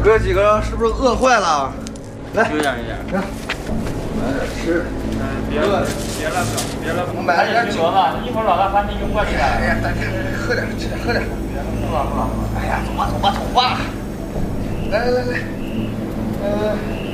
哥几个是不是饿坏了？来， 有点。 来，买点吃的。 别了，别了， 我买了点酒子，一会儿老大把你用过去了。 哎呀，大哥，喝点，吃点，喝点。 不了。 哎呀，走吧。来。